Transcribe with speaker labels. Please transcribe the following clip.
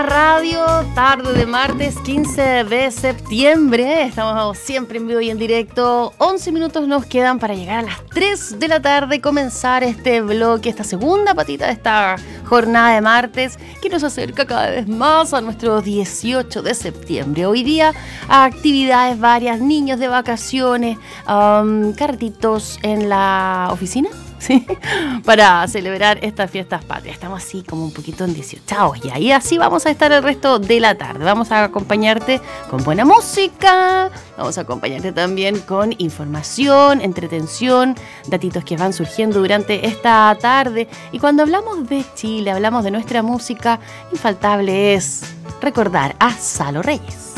Speaker 1: Radio, tarde de martes 15 de septiembre. Estamos siempre en vivo y en directo. 11 minutos nos quedan para llegar a las 3 de la tarde, comenzar este bloque, esta segunda patita de esta jornada de martes que nos acerca cada vez más a nuestro 18 de septiembre. Hoy día, actividades varias, niños de vacaciones, carritos en la oficina. ¿Sí? Para celebrar estas fiestas patrias. Estamos así como un poquito en 18 y ahí así vamos a estar el resto de la tarde. Vamos a acompañarte con buena música, vamos a acompañarte también con información, entretención, datitos que van surgiendo durante esta tarde. Y cuando hablamos de Chile, hablamos de nuestra música, infaltable es recordar a Salo Reyes.